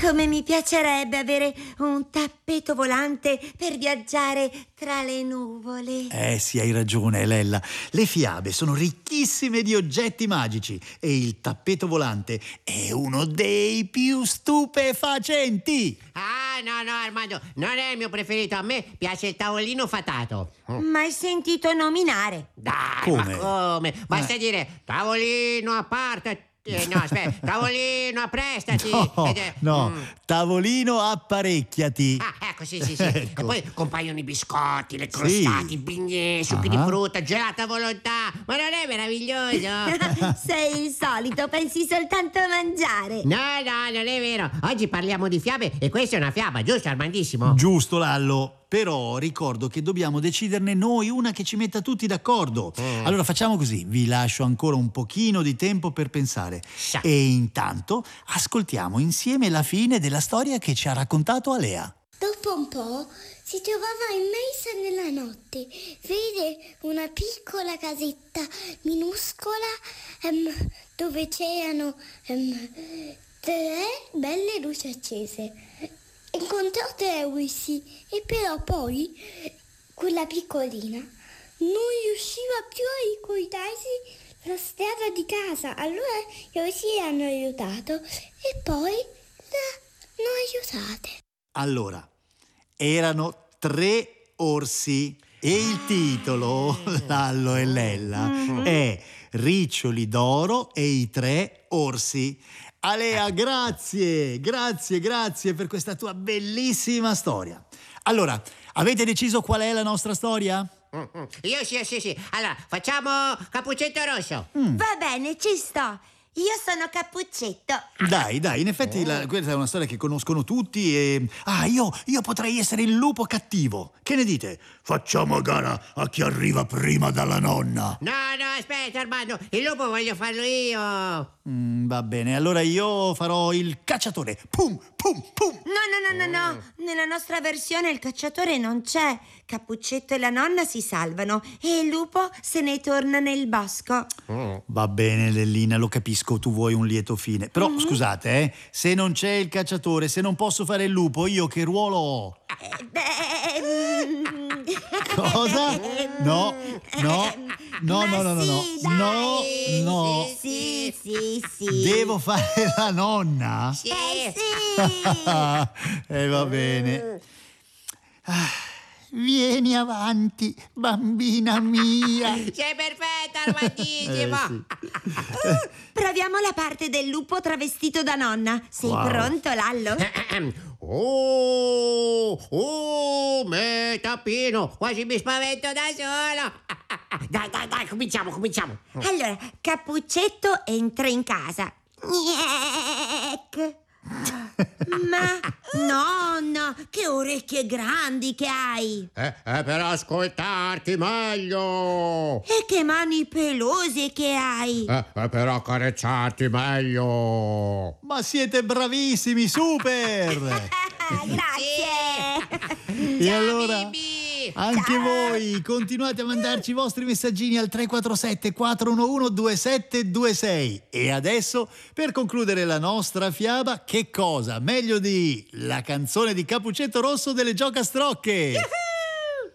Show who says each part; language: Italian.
Speaker 1: Come mi piacerebbe avere un tappeto volante per viaggiare tra le nuvole.
Speaker 2: Sì, hai ragione, Lella. Le fiabe sono ricchissime di oggetti magici e il tappeto volante è uno dei più stupefacenti.
Speaker 3: Ah, no, Armando, non è il mio preferito. A me piace il tavolino fatato.
Speaker 1: Mai sentito nominare?
Speaker 3: Dai,
Speaker 2: Come?
Speaker 3: ma come? Basta dire tavolino a parte. No, aspetta, tavolino apprestati.
Speaker 2: No, tavolino apparecchiati.
Speaker 3: Ah, ecco, sì.
Speaker 2: Ecco.
Speaker 3: E poi compaiono i biscotti, le crostate, i bignè, succhi di frutta, gelato a volontà. Ma non è meraviglioso?
Speaker 1: Sei il solito, pensi soltanto a mangiare.
Speaker 3: No, non è vero. Oggi parliamo di fiabe e questa è una fiaba, giusto, Armandissimo?
Speaker 2: Giusto, Lallo. Però ricordo che dobbiamo deciderne noi una che ci metta tutti d'accordo. Allora facciamo così, vi lascio ancora un pochino di tempo per pensare.
Speaker 3: Sì.
Speaker 2: E intanto ascoltiamo insieme la fine della storia che ci ha raccontato Alea.
Speaker 4: Dopo un po' si trovava immersa nella notte. Vede una piccola casetta minuscola dove c'erano 3 belle luci accese. Incontrò 3 russi e però poi quella piccolina non riusciva più a ricordarsi la strada di casa. Allora i russi hanno aiutato e poi l'hanno aiutate.
Speaker 2: Allora, erano 3 orsi e il titolo, Lallo e Lella, è Riccioli d'oro e i 3 orsi. Alea, grazie per questa tua bellissima storia. Allora, avete deciso qual è la nostra storia?
Speaker 3: Io sì. Allora, facciamo Cappuccetto Rosso.
Speaker 1: Va bene, ci sto. Io sono Cappuccetto.
Speaker 2: Dai, in effetti questa è una storia che conoscono tutti e... io potrei essere il lupo cattivo. Che ne dite? Facciamo a gara a chi arriva prima dalla nonna.
Speaker 3: No, aspetta, Armando, il lupo voglio farlo io.
Speaker 2: Va bene, allora io farò il cacciatore. Pum.
Speaker 1: No. Nella nostra versione il cacciatore non c'è. Cappuccetto e la nonna si salvano e il lupo se ne torna nel bosco.
Speaker 2: Va bene, Lellina, lo capisco, tu vuoi un lieto fine. Però, scusate, se non c'è il cacciatore, se non posso fare il lupo, io che ruolo ho? Cosa? No.
Speaker 1: Sì.
Speaker 2: Devo fare la nonna?
Speaker 3: Sì.
Speaker 2: Va bene. Vieni avanti, bambina mia.
Speaker 3: Sei perfetta, Armandissimo.
Speaker 2: Sì.
Speaker 1: Proviamo la parte del lupo travestito da nonna. Sei pronto, Lallo?
Speaker 3: Me tappino, quasi mi spavento da solo. Dai, cominciamo.
Speaker 1: Allora, Cappuccetto entra in casa. Gniec. Ma nonna, che orecchie grandi che hai!
Speaker 3: Per ascoltarti meglio!
Speaker 1: E che mani pelose che hai!
Speaker 3: Per accarezzarti meglio!
Speaker 2: Ma siete bravissimi, super!
Speaker 1: Grazie!
Speaker 2: E allora,
Speaker 3: Bibi!
Speaker 2: anche voi continuate a mandarci i vostri messaggini al 347 411 2726. E adesso, per concludere la nostra fiaba, che cosa meglio di la canzone di Cappuccetto Rosso delle Giocastrocche?